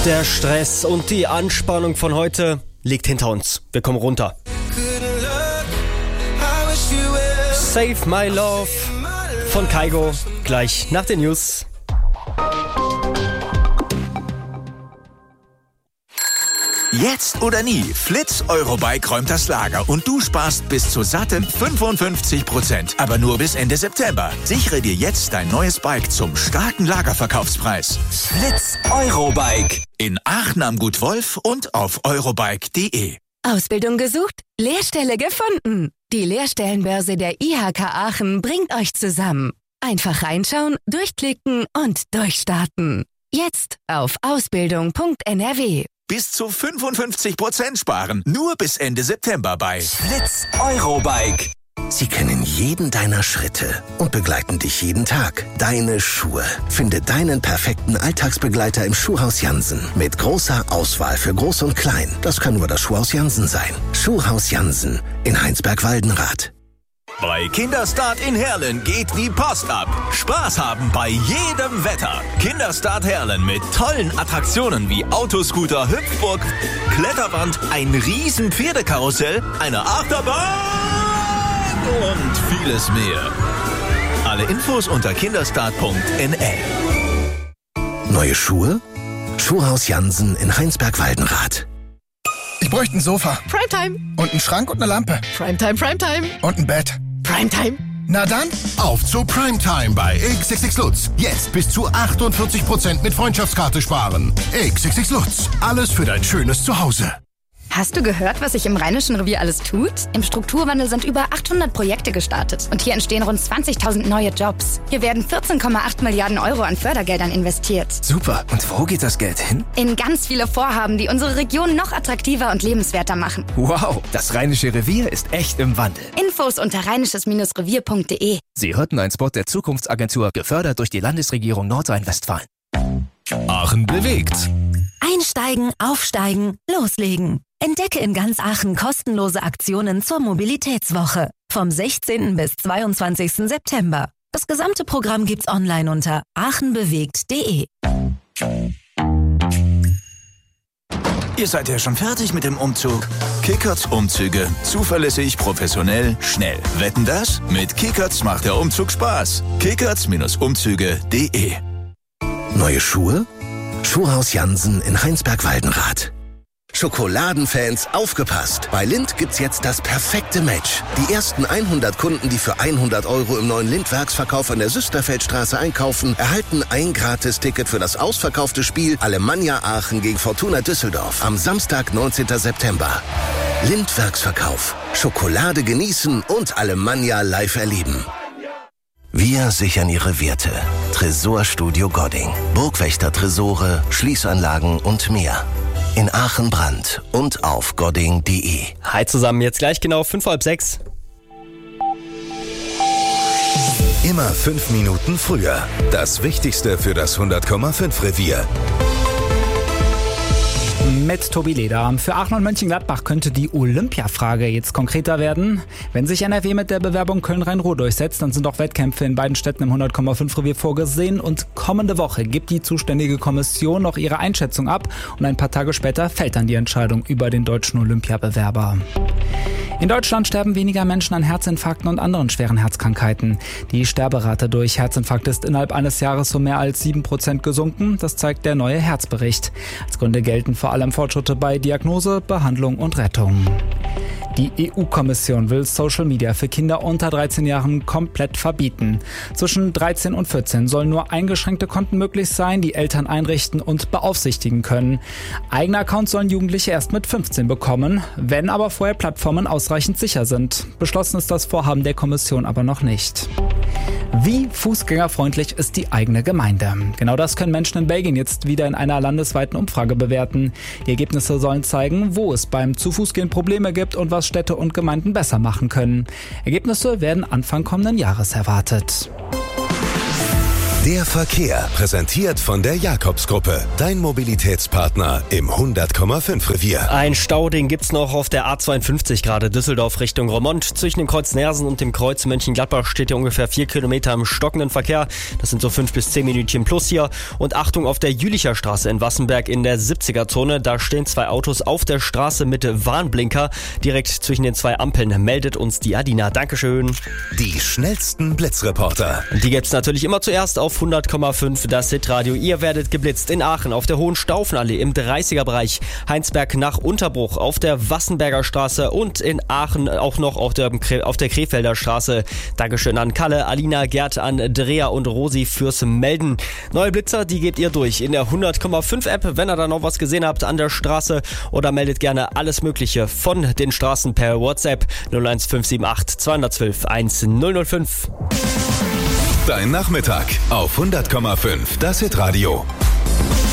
Der Stress und die Anspannung von heute liegt hinter uns. Wir kommen runter. Save My Love von Kygo, gleich nach den News. Jetzt oder nie, Flitz Eurobike räumt das Lager und du sparst bis zu satten 55%. Aber nur bis Ende September. Sichere dir jetzt dein neues Bike zum starken Lagerverkaufspreis. Flitz Eurobike. In Aachen am Gut Wolf und auf eurobike.de. Ausbildung gesucht? Lehrstelle gefunden. Die Lehrstellenbörse der IHK Aachen bringt euch zusammen. Einfach reinschauen, durchklicken und durchstarten. Jetzt auf ausbildung.nrw. Bis zu 55% sparen. Nur bis Ende September bei Flitz Eurobike. Sie kennen jeden deiner Schritte und begleiten dich jeden Tag. Deine Schuhe. Finde deinen perfekten Alltagsbegleiter im Schuhhaus Jansen. Mit großer Auswahl für Groß und Klein. Das kann nur das Schuhhaus Jansen sein. Schuhhaus Jansen in Heinsberg-Waldenrath. Bei Kinderstart in Herlen geht die Post ab. Spaß haben bei jedem Wetter. Kinderstart Herlen mit tollen Attraktionen wie Autoscooter, Hüpfburg, Kletterwand, ein riesen Pferdekarussell, eine Achterbahn und vieles mehr. Alle Infos unter kinderstart.nl. Neue Schuhe? Schuhhaus Jansen in Heinsberg-Waldenrath. Ich bräuchte ein Sofa. Primetime. Und einen Schrank und eine Lampe. Primetime, Primetime. Und ein Bett. Primetime. Na dann, auf zu Primetime bei XXX Lutz. Jetzt bis zu 48% mit Freundschaftskarte sparen. XXX Lutz. Alles für dein schönes Zuhause. Hast du gehört, was sich im Rheinischen Revier alles tut? Im Strukturwandel sind über 800 Projekte gestartet. Und hier entstehen rund 20.000 neue Jobs. Hier werden 14,8 Milliarden Euro an Fördergeldern investiert. Super. Und wo geht das Geld hin? In ganz viele Vorhaben, die unsere Region noch attraktiver und lebenswerter machen. Wow, das Rheinische Revier ist echt im Wandel. Infos unter rheinisches-revier.de. Sie hörten einen Spot der Zukunftsagentur, gefördert durch die Landesregierung Nordrhein-Westfalen. Aachen bewegt. Einsteigen, aufsteigen, loslegen. Entdecke in ganz Aachen kostenlose Aktionen zur Mobilitätswoche. Vom 16. bis 22. September. Das gesamte Programm gibt's online unter aachenbewegt.de. Ihr seid ja schon fertig mit dem Umzug. Kickertz Umzüge. Zuverlässig, professionell, schnell. Wetten das? Mit Kickertz macht der Umzug Spaß. Kickertz-Umzüge.de. Neue Schuhe? Schuhhaus Jansen in Heinsberg-Waldenrath. Schokoladenfans, aufgepasst! Bei Lindt gibt's jetzt das perfekte Match. Die ersten 100 Kunden, die für 100 € im neuen Lindt-Werksverkauf an der Süsterfeldstraße einkaufen, erhalten ein Gratis-Ticket für das ausverkaufte Spiel Alemannia Aachen gegen Fortuna Düsseldorf am Samstag, 19. September. Lindt-Werksverkauf. Schokolade genießen und Alemannia live erleben. Wir sichern Ihre Werte. Tresorstudio Godding. Burgwächter-Tresore, Schließanlagen und mehr. In Aachen-Brand und auf godding.de. Hi zusammen, jetzt gleich genau 5:30. Immer 5 Minuten früher. Das Wichtigste für das 100,5 Revier. Mit Tobi Leder. Für Aachen und Mönchengladbach könnte die Olympiafrage jetzt konkreter werden. Wenn sich NRW mit der Bewerbung Köln-Rhein-Ruhr durchsetzt, dann sind auch Wettkämpfe in beiden Städten im 100,5 Revier vorgesehen. Und kommende Woche gibt die zuständige Kommission noch ihre Einschätzung ab. Und ein paar Tage später fällt dann die Entscheidung über den deutschen Olympiabewerber. In Deutschland sterben weniger Menschen an Herzinfarkten und anderen schweren Herzkrankheiten. Die Sterberate durch Herzinfarkt ist innerhalb eines Jahres um mehr als 7% gesunken. Das zeigt der neue Herzbericht. Als Gründe gelten vor allem Fortschritte bei Diagnose, Behandlung und Rettung. Die EU-Kommission will Social Media für Kinder unter 13 Jahren komplett verbieten. Zwischen 13 und 14 sollen nur eingeschränkte Konten möglich sein, die Eltern einrichten und beaufsichtigen können. Eigene Accounts sollen Jugendliche erst mit 15 bekommen, wenn aber vorher Plattformen ausreichend sicher sind. Beschlossen ist das Vorhaben der Kommission aber noch nicht. Wie fußgängerfreundlich ist die eigene Gemeinde? Genau das können Menschen in Belgien jetzt wieder in einer landesweiten Umfrage bewerten. Die Ergebnisse sollen zeigen, wo es beim Zu-Fuß-Gehen Probleme gibt und was Städte und Gemeinden besser machen können. Ergebnisse werden Anfang kommenden Jahres erwartet. Der Verkehr, präsentiert von der Jakobsgruppe. Dein Mobilitätspartner im 100,5 Revier. Ein Stau, den gibt's noch auf der A52 gerade Düsseldorf Richtung Roermond. Zwischen dem Kreuz Nersen und dem Kreuz Mönchengladbach steht hier ungefähr 4 Kilometer im stockenden Verkehr. Das sind so 5 bis 10 Minütchen plus hier. Und Achtung auf der Jülicher Straße in Wassenberg in der 70er-Zone. Da stehen 2 Autos auf der Straße mit Warnblinker. Direkt zwischen den 2 Ampeln meldet uns die Adina. Dankeschön. Die schnellsten Blitzreporter. Die gibt's natürlich immer zuerst auf 100,5 das Hitradio. Ihr werdet geblitzt in Aachen auf der Hohen Staufenallee im 30er-Bereich, Heinsberg nach Unterbruch auf der Wassenberger Straße und in Aachen auch noch auf der Krefelder Straße. Dankeschön an Kalle, Alina, Gerd, Andrea und Rosi fürs Melden. Neue Blitzer, die gebt ihr durch in der 100,5 App, wenn ihr da noch was gesehen habt an der Straße, oder meldet gerne alles Mögliche von den Straßen per WhatsApp 01578 212 1005. Dein Nachmittag auf 100,5 das Hitradio.